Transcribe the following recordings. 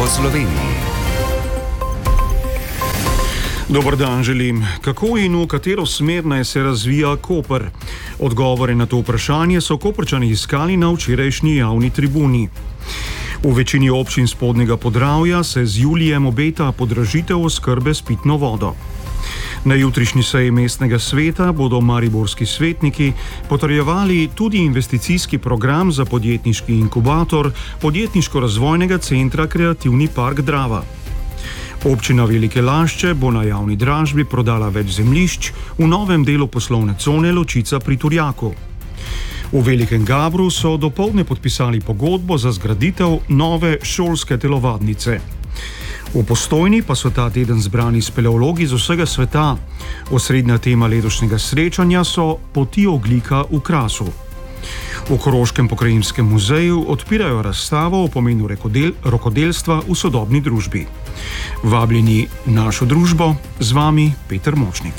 Sloveniji. Dober dan želim. Kako in v katero smer naj se razvija Koper? Odgovore na to vprašanje so Koprčani iskali na včerajšnji javni tribuni. V večini občin Spodnjega Podravja se z julijem obeta podražitev oskrbe s pitno vodo. Na jutrišnji seji mestnega sveta bodo mariborski svetniki potrjevali tudi investicijski program za podjetniški inkubator podjetniško-razvojnega centra Kreativni park Drava. Občina Velike Lašče bo na javni dražbi prodala več zemljišč v novem delu poslovne cone Ločica pri Turjaku. V Velikem Gabru so dopoldne podpisali pogodbo za zgraditev nove šolske telovadnice. V Postojni pa so ta teden zbrani speleologi z vsega sveta. Osrednja tema letošnjega srečanja so poti ogljika v Krasu. V Koroškem pokrajinskem muzeju odpirajo razstavo o pomenu rokodelstva v sodobni družbi. Vabljeni v našo družbo, z vami Peter Močnik.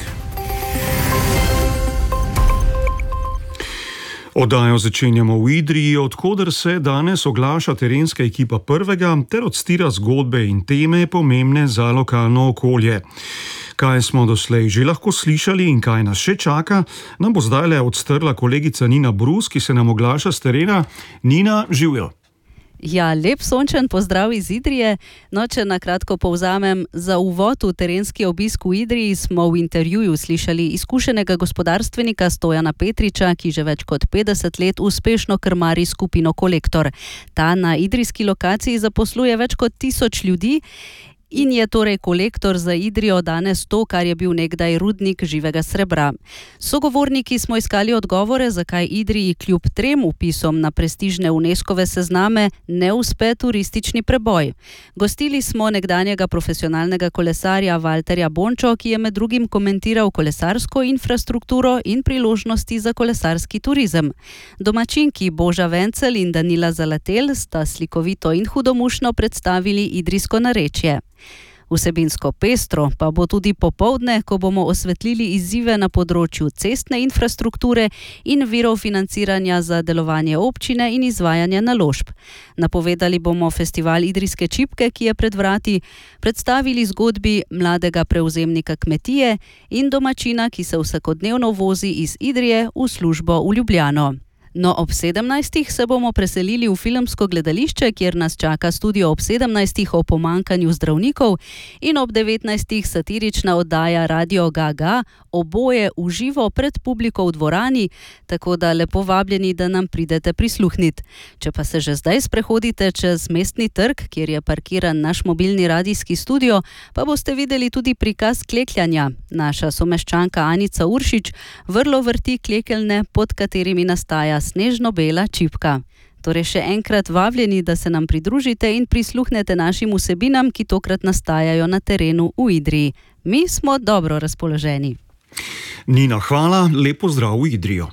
Oddajo začenjamo v Idriji, odkoder se danes oglaša terenska ekipa Prvega ter odstira zgodbe in teme pomembne za lokalno okolje. Kaj smo doslej že lahko slišali in kaj nas še čaka, nam bo zdajle odstrla kolegica Nina Brus, ki se nam oglaša s terena. Nina, živjo! Ja, lep sončen pozdrav iz Idrije. No, če na kratko povzamem, za uvod v terenski obisk v Idriji smo v intervjuju slišali izkušenega gospodarstvenika Stojana Petriča, ki že več kot 50 let uspešno krmari skupino Kolektor. Ta na idrijski lokaciji zaposluje več kot 1000 ljudi. In je torej Kolektor za Idrijo danes to, kar je bil nekdaj rudnik živega srebra. Sogovorniki smo iskali odgovore, zakaj Idriji kljub 3 vpisom na prestižne UNESCOve sezname ne uspe turistični preboj. Gostili smo nekdanjega profesionalnega kolesarja Valterja Bončo, ki je med drugim komentiral kolesarsko infrastrukturo in priložnosti za kolesarski turizem. Domačinki Boža Vencel in Danila Zalatel sta slikovito in hudomušno predstavili idrijsko narečje. Vsebinsko pestro pa bo tudi popoldne, ko bomo osvetlili izzive na področju cestne infrastrukture in virov financiranja za delovanje občine in izvajanje naložb. Napovedali bomo festival Idrijske čipke, ki je pred vrati, predstavili zgodbi mladega prevzemnika kmetije in domačina, ki se vsakodnevno vozi iz Idrije v službo v Ljubljano. No, ob 17. se bomo preselili v filmsko gledališče, kjer nas čaka studio ob 17. o pomankanju zdravnikov in ob 19. satirična oddaja Radio Gaga, oboje v živo pred publiko v dvorani, tako da lepo vabljeni, da nam pridete prisluhniti. Če pa se že zdaj sprehodite čez mestni trg, kjer je parkiran naš mobilni radijski studio, pa boste videli tudi prikaz klekljanja. Naša someščanka Anica Uršič vrlo vrti klekeljne, pod katerimi nastaja snežno-bela čipka. Torej še enkrat vabljeni, da se nam pridružite in prisluhnete našim vsebinam, ki tokrat nastajajo na terenu v Idriji. Mi smo dobro razpoloženi. Nina, hvala, lepo zdrav v Idrijo.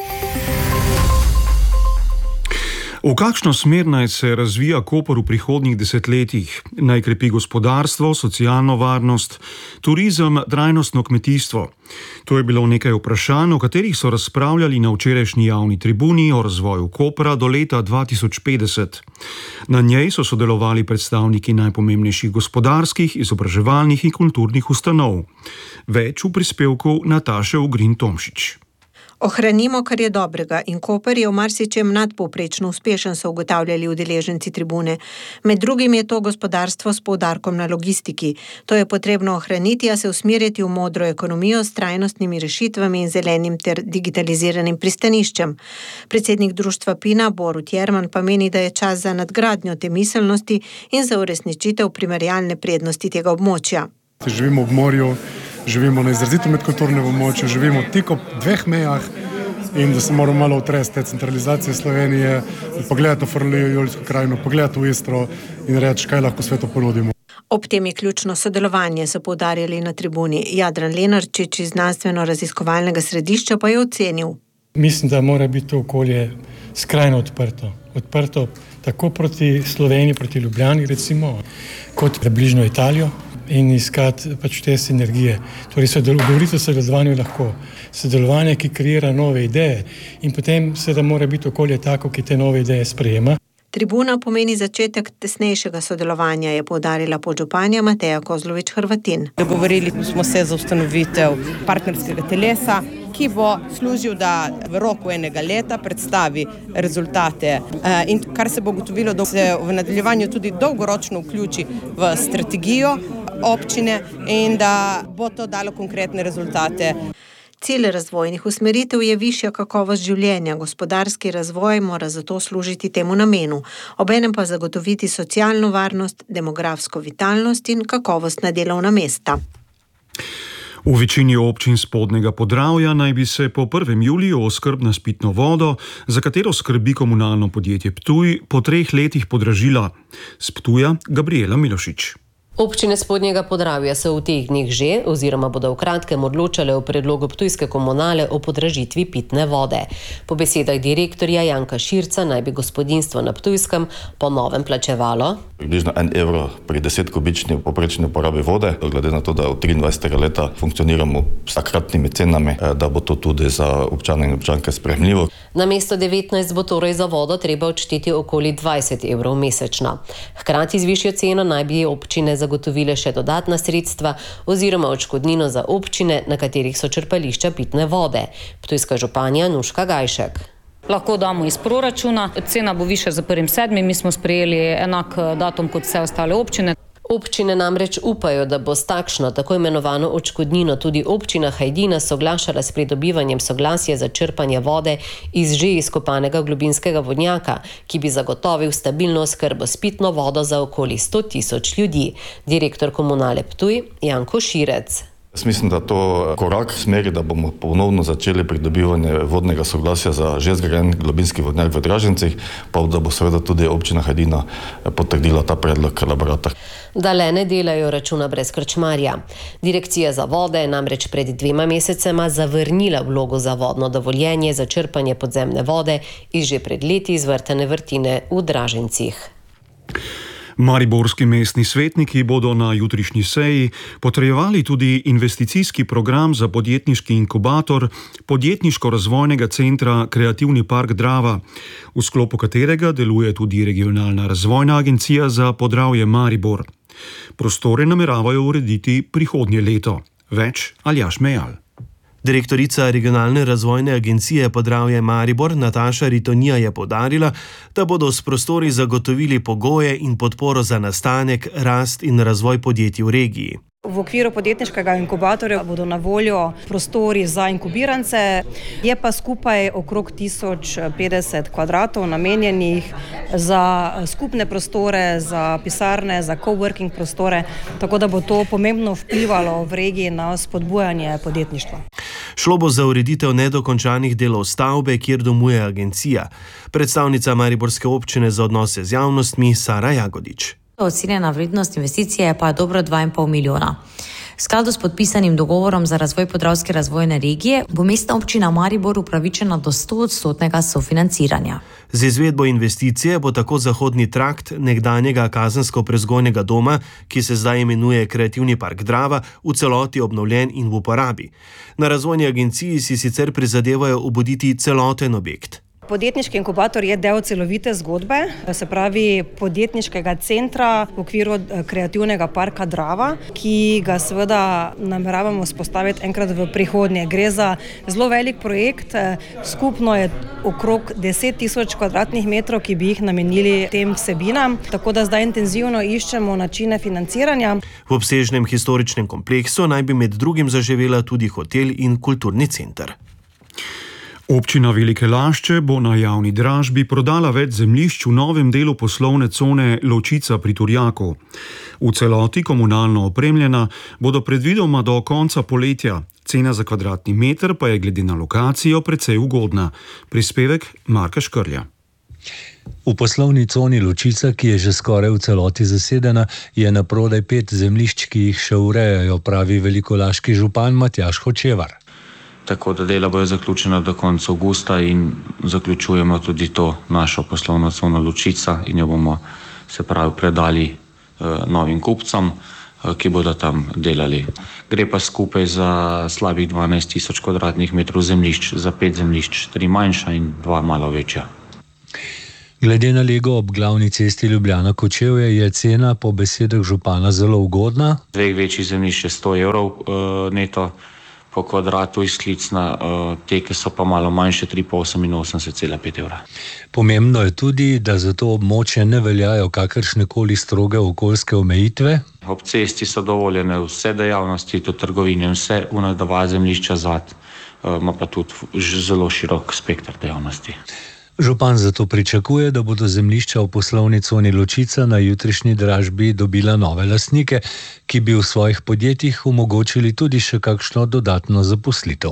V kakšno smer naj se razvija Koper v prihodnjih desetletjih? Naj krepi gospodarstvo, socialno varnost, turizem, trajnostno kmetijstvo? To je bilo nekaj vprašanj, o katerih so razpravljali na včerajšnji javni tribuni o razvoju Kopra do leta 2050. Na njej so sodelovali predstavniki najpomembnejših gospodarskih, izobraževalnih in kulturnih ustanov. Več v prispevku Nataše Ugrin-Tomšič. Ohranimo, kar je dobrega, in Koper je v marsičem nadpovprečno uspešen, so ugotavljali udeleženci tribune. Med drugim je to gospodarstvo s poudarkom na logistiki. To je potrebno ohraniti, a se usmeriti v modro ekonomijo s trajnostnimi rešitvami in zelenim ter digitaliziranim pristaniščem. Predsednik društva Pina Borut Jerman pa meni, da je čas za nadgradnjo te miselnosti in za uresničitev primerjalne prednosti tega območja. Živimo ob morju, živimo na izrazito medkulturnem območju, živimo tik ob 2 mejah in da se moramo malo utresti te centralizacije Slovenije, pogledati v Frljivo krajino, pogledati v Istro in reči, kaj lahko svetu ponudimo. Ob tem je ključno sodelovanje, so poudarjali na tribuni. Jadran Lenarčič iz znanstveno-raziskovalnega središča pa je ocenil. Mislim, da mora biti to okolje skrajno odprto. Odprto tako proti Sloveniji, proti Ljubljani recimo, kot bližnjo Italijo. In iskati pač te sinergije. Torej, govoriti o sodelovanju lahko. Sodelovanje, ki kreira nove ideje in potem seveda mora biti okolje tako, ki te nove ideje sprejema. Tribuna pomeni začetek tesnejšega sodelovanja, je poudarila podžupanja Mateja Kozlovič-Hrvatin. Dogovorili smo se za ustanovitev partnerskega telesa, ki bo služil, da v roku enega leta predstavi rezultate in kar se bo ugotovilo, da se v nadaljevanju tudi dolgoročno vključi v strategijo občine in da bo to dalo konkretne rezultate. Cilj razvojnih usmeritev je višja kakovost življenja, gospodarski razvoj mora zato služiti temu namenu, obenem pa zagotoviti socialno varnost, demografsko vitalnost in kakovostna delovna mesta. V večini občin Spodnjega Podravja naj bi se po 1. juliju oskrbna s pitno vodo, za katero skrbi komunalno podjetje Ptuj, po 3 letih podražila. S Ptuja Gabriela Milošič. Občine Spodnjega Podravja so v teh dneh že oziroma bodo v kratkem odločale o predlogu ptujske komunale o podražitvi pitne vode. Po besedah direktorja Janka Širca naj bi gospodinjstvo na Ptujskem po novem plačevalo približno 1 evro pri 10 kubični poprečni porabi vode, glede na to, da od 23. leta funkcioniramo s takratnimi cenami, da bo to tudi za občane in občanke sprejemljivo. Namesto 19 bo torej za vodo treba odšteti okoli 20 evrov mesečno. Hkrati z višjo ceno naj bi občine zagotovile še dodatna sredstva oziroma odškodnino za občine, na katerih so črpališča pitne vode. Ptujska županja Nuška Gajšek. Lahko damo iz proračuna, cena bo višja za 1.7., mi smo sprejeli enak datum kot vse ostale občine. Občine namreč upajo, da bo s takšno tako imenovano odškodnino tudi občina Hajdina soglašala s pridobivanjem soglasja za črpanje vode iz že izkopanega globinskega vodnjaka, ki bi zagotovil stabilno oskrbo s pitno vodo za okoli 100.000 ljudi. Direktor komunale Ptuj Janko Širec. Jaz mislim, da je to korak v smeri, da bomo ponovno začeli pridobivanje vodnega soglasja za že zgrajen globinski vodnjak v Dražencih, pa da bo seveda tudi občina Hajdina potrdila ta predlog elaborata. Da le ne delajo računa brez krčmarja. Direkcija za vode je namreč pred 2 mesecema zavrnila vlogo za vodno dovoljenje za črpanje podzemne vode iz že pred leti izvrtane vrtine v Dražencih. Mariborski mestni svetniki bodo na jutrišnji seji potrjevali tudi investicijski program za podjetniški inkubator podjetniško-razvojnega centra Kreativni park Drava, v sklopu katerega deluje tudi regionalna razvojna agencija za Podravje Maribor. Prostore nameravajo urediti prihodnje leto. Več Aljaž Mejal. Direktorica regionalne razvojne agencije Podravje Maribor Nataša Ritonija je poudarila, da bodo s prostori zagotovili pogoje in podporo za nastanek, rast in razvoj podjetij v regiji. V okviru podjetniškega inkubatorja bodo na voljo prostori za inkubirance, je pa skupaj okrog 1050 kvadratov namenjenih za skupne prostore, za pisarne, za coworking prostore, tako da bo to pomembno vplivalo v regiji na spodbujanje podjetništva. Šlo bo za ureditev nedokončanih delov stavbe, kjer domuje agencija. Predstavnica mariborske občine za odnose z javnostmi Sara Jagodič. Ocenjena vrednost investicije pa je dobro 2,5 milijona. V skladu s podpisanim dogovorom za razvoj podravske razvojne regije bo mestna občina Maribor upravičena do 100% sofinanciranja. Z izvedbo investicije bo tako zahodni trakt nekdanjega kazensko-prevzgojnega doma, ki se zdaj imenuje Kreativni park Drava, v celoti obnovljen in v uporabi. Na razvojni agenciji si sicer prizadevajo obuditi celoten objekt. Podjetniški inkubator je del celovite zgodbe, se pravi podjetniškega centra v okviru Kreativnega parka Drava, ki ga seveda nameravamo spostaviti enkrat v prihodnje. Gre za zelo velik projekt, skupno je okrog 10.000 kvadratnih metrov, ki bi jih namenili tem vsebinam, tako da zdaj intenzivno iščemo načine financiranja. V obsežnem historičnem kompleksu naj bi med drugim zaživela tudi hotel in kulturni center. Občina Velike Lašče bo na javni dražbi prodala več zemljišč v novem delu poslovne cone Ločica pri Turjaku. V celoti komunalno opremljena bodo predvidoma do konca poletja. Cena za kvadratni meter pa je glede na lokacijo precej ugodna. Prispevek Marka Škrlja. V poslovni coni Ločica, ki je že skoraj v celoti zasedena, je na prodaj 5 zemljišč, ki jih še urejajo, pravi velikolaški župan Matjaž Hočevar. Tako da dela bojo zaključena do konca avgusta in zaključujemo tudi to našo poslovno cono Ločica in jo bomo se pravi predali novim kupcem, ki bodo tam delali. Gre pa skupaj za slabih 12.000 kvadratnih metrov zemljišč, za 5 zemljišč, 3 manjša in 2 malo večja. Glede na lego ob glavni cesti Ljubljana-Kočevje je cena po besedah župana zelo ugodna. Dveh večjih zemljišč je 100 evrov neto po kvadratu izklicna, te, ki so pa malo manjše, 3,88,5 evra. Pomembno je tudi, da za to območje ne veljajo kakršnekoli stroge okoljske omejitve. Ob cesti so dovoljene vse dejavnosti, tudi trgovine, vse unadova zemljišča zad, ima pa tudi zelo širok spekter dejavnosti. Župan zato pričakuje, da bodo zemljišča v poslovni coni Ločica na jutrišnji dražbi dobila nove lastnike, ki bi v svojih podjetjih omogočili tudi še kakšno dodatno zaposlitev.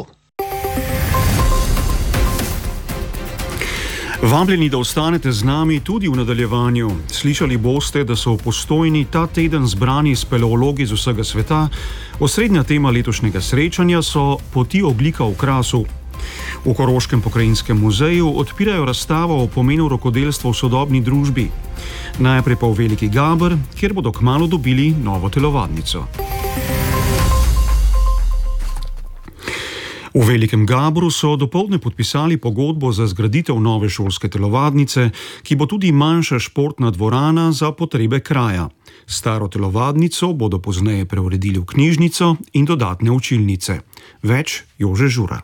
Vabljeni, da ostanete z nami tudi v nadaljevanju. Slišali boste, da so v Postojni ta teden zbrani speleologi z vsega sveta. Osrednja tema letošnjega srečanja so poti ogljika v Krasu. V Koroškem pokrajinskem muzeju odpirajo razstavo o pomenu rokodelstva v sodobni družbi. Najprej pa v Veliki Gaber, kjer bodo kmalu dobili novo telovadnico. V Velikem Gabru so dopoldne podpisali pogodbo za zgraditev nove šolske telovadnice, ki bo tudi manjša športna dvorana za potrebe kraja. Staro telovadnico bodo pozneje preuredili v knjižnico in dodatne učilnice. Več Jože Žura.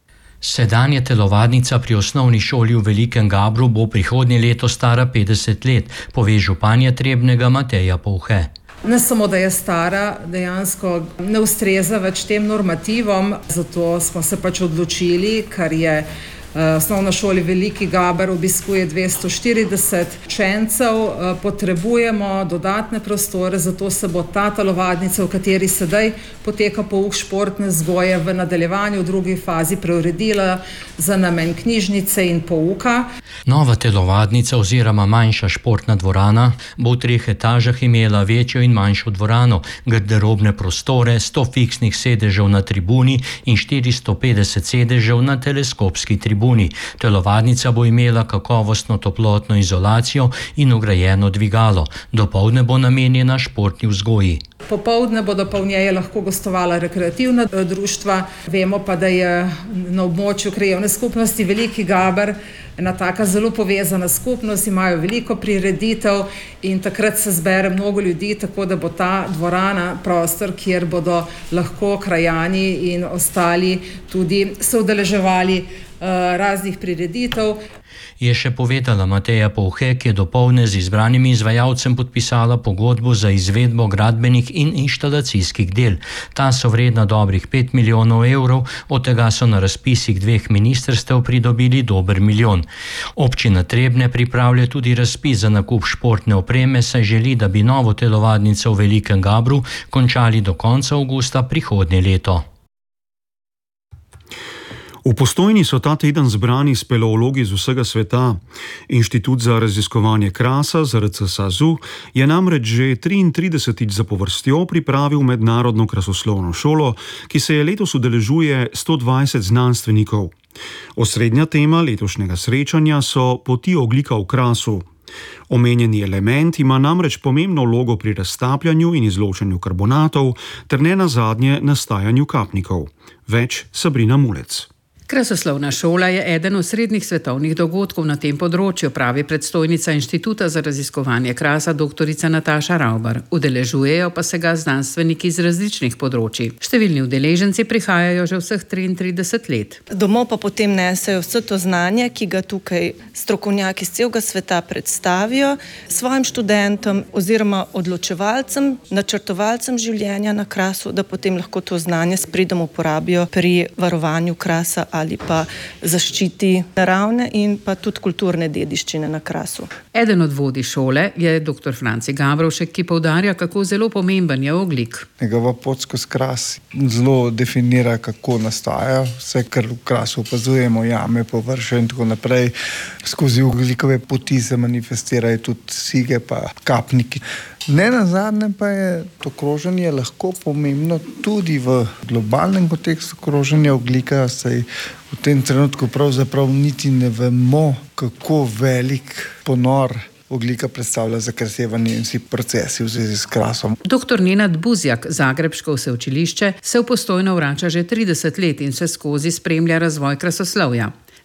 Sedanja telovadnica pri osnovni šoli v Velikem Gabru bo prihodnje leto stara 50 let, pove županja Trebnjega Mateja Povhe. Ne samo, da je stara, dejansko ne ustreza več tem normativom, zato smo se pač odločili, ker je osnovna šola Veliki Gaber obiskuje 240 učencev, potrebujemo dodatne prostore, zato se bo ta telovadnica, v kateri sedaj poteka pouk športne vzgoje, v nadaljevanju v drugi fazi preuredila za namen knjižnice in pouka. Nova telovadnica oziroma manjša športna dvorana bo v 3 etažah imela večjo in manjšo dvorano, garderobne prostore, 100 fiksnih sedežev na tribuni in 450 sedežev na teleskopski tribuni. Telovadnica bo imela kakovostno toplotno izolacijo in vgrajeno dvigalo. Dopoldne bo namenjena športni vzgoji. Popoldne bodo pa v njej lahko gostovala rekreativna društva. Vemo pa, da je na območju krajevne skupnosti Veliki Gaber ena taka zelo povezana skupnost, imajo veliko prireditev in takrat se zbere mnogo ljudi, tako da bo ta dvorana prostor, kjer bodo lahko krajani in ostali tudi se udeleževali raznih prireditev. Je še povedala Mateja Povhe, ki je dopoldne z izbranimi izvajalcem podpisala pogodbo za izvedbo gradbenih in inštalacijskih del. Ta so vredna dobrih 5 milijonov evrov, od tega so na razpisih 2 ministrstev pridobili dober milijon. Občina Trebnje pripravlja tudi razpis za nakup športne opreme, saj želi, da bi novo telovadnico v Velikem Gabru končali do konca avgusta prihodnje leto. V Postojni so ta teden zbrani speleologi z vsega sveta. Inštitut za raziskovanje Krasa, ZRC SAZU, je namreč že 33. zapovrstjo pripravil mednarodno krasoslovno šolo, ki se je letos udeležuje 120 znanstvenikov. Osrednja tema letošnjega srečanja so poti ogljika v Krasu. Omenjeni element ima namreč pomembno vlogo pri raztapljanju in izločanju karbonatov ter nenazadnje nastajanju kapnikov. Več Sabrina Mulec. Krasoslovna šola je eden osrednjih svetovnih dogodkov na tem področju, pravi predstojnica Inštituta za raziskovanje Krasa dr. Nataša Raubar. Udeležujejo pa se ga znanstveniki iz različnih področij. Številni udeleženci prihajajo že vseh 33 let. Domov pa potem nesejo vse to znanje, ki ga tukaj strokovnjaki iz celega sveta predstavijo svojim študentom oziroma odločevalcem, načrtovalcem življenja na Krasu, da potem lahko to znanje s pridom uporabijo pri varovanju Krasa ali pa zaščiti naravne in pa tudi kulturne dediščine na Krasu. Eden od vodij šole je dr. Franci Gabrovšek, ki poudarja, kako zelo pomemben je ogljik. Njegova pot skozi Kras zelo definira, kako nastaja. Vse, kar v Krasu opazujemo, jame, površje in tako naprej, skozi ogljikove poti se manifestirajo tudi sige pa kapniki. Nenazadnje pa je to kroženje lahko pomembno tudi v globalnem kontekstu kroženja ogljika, saj v tem trenutku pravzaprav niti ne vemo, kako velik ponor ogljika predstavlja za krasevanje in vsi procesi v zvezi s Krasom. Dr. Nenad Buzjak, zagrebško vseučilišče, se v Postojno vrača že 30 let in se skozi spremlja razvoj krasoslovja.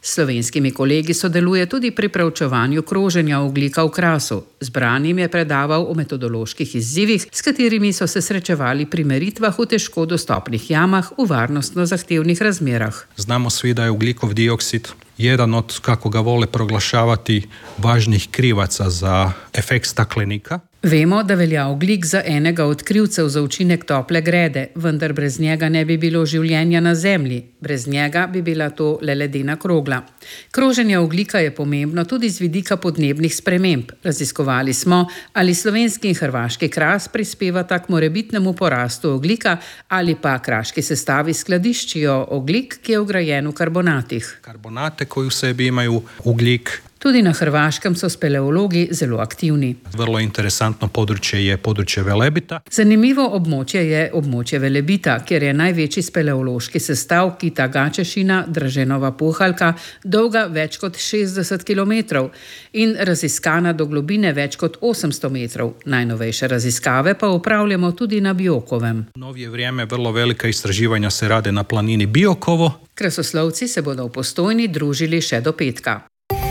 S slovenskimi kolegi sodeluje tudi pri preučevanju kroženja ogljika v Krasu. Zbranim je predaval o metodoloških izzivih, s katerimi so se srečevali pri meritvah v težko dostopnih jamah v varnostno zahtevnih razmerah. Znamo svi da je ugljikov dioksid jedan od, kako ga vole proglašavati, važnih krivaca za efekt staklenika. Vemo, da velja ogljik za enega od krivcev za učinek tople grede, vendar brez njega ne bi bilo življenja na Zemlji. Brez njega bi bila to le ledena krogla. Kroženje ogljika je pomembno tudi z vidika podnebnih sprememb. Raziskovali smo, ali slovenski in hrvaški Kras prispevata k morebitnemu porastu ogljika ali pa kraški sestavi skladiščijo ogljik, ki je vgrajen v karbonatih. Karbonate koji u sebi imaju ugljik. Tudi na Hrvaškem so speleologi zelo aktivni. Vrlo interesantno područje je područje Velebita. Zanimivo območje je območje Velebita, kjer je največji speleološki sestav Kita Gačešina, Draženova Puhalka, dolga več kot 60 km in raziskana do globine več kot 800 metrov. Najnovejše raziskave pa upravljamo tudi na Biokovem. V novije vrijeme vrlo velika istraživanja se rade na planini Biokovo. Krasoslovci se bodo v Postojni družili še do petka.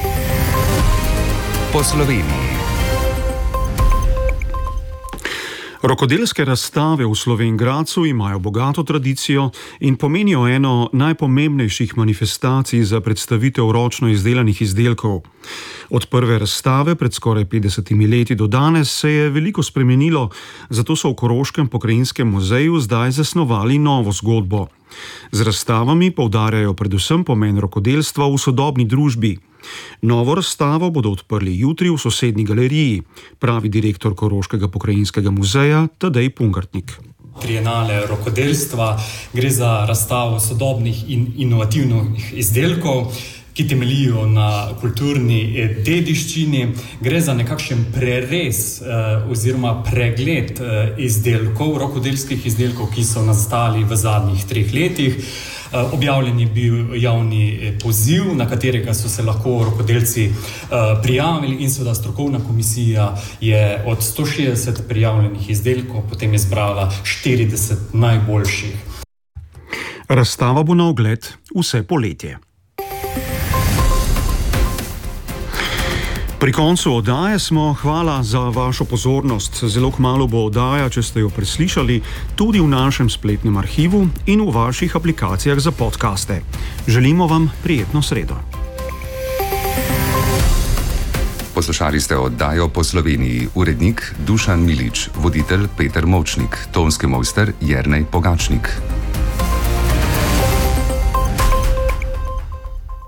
Po Sloveniji. Rokodelske razstave v Slovenj Gradcu imajo bogato tradicijo in pomenijo eno najpomembnejših manifestacij za predstavitev ročno izdelanih izdelkov. Od prve razstave pred skoraj 50 leti do danes se je veliko spremenilo, zato so v Koroškem pokrajinskem muzeju zdaj zasnovali novo zgodbo. Z razstavami poudarjajo predvsem pomen rokodelstva v sodobni družbi. Novo razstavo bodo odprli jutri v sosednji galeriji, pravi direktor Koroškega pokrajinskega muzeja Tadej Pungartnik. Trienale rokodelstva gre za razstavo sodobnih in inovativnih izdelkov, ki temeljijo na kulturni dediščini. Gre za nekakšen prerez oziroma pregled izdelkov, rokodelskih izdelkov, ki so nastali v zadnjih 3 letih. Objavljen je bil javni poziv, na katerega so se lahko rokodelci prijavili in seveda strokovna komisija je od 160 prijavljenih izdelkov potem izbrala 40 najboljših. Razstava bo na ogled vse poletje. Pri koncu oddaje smo. Hvala za vašo pozornost. Zelo kmalu bo oddaja, če ste jo preslišali, tudi v našem spletnem arhivu in v vaših aplikacijah za podcaste. Želimo vam prijetno sredo. Poslušali ste oddajo Po Sloveniji. Urednik Dušan Milič, voditelj Peter Močnik, tonski mojster Jernej Pogačnik.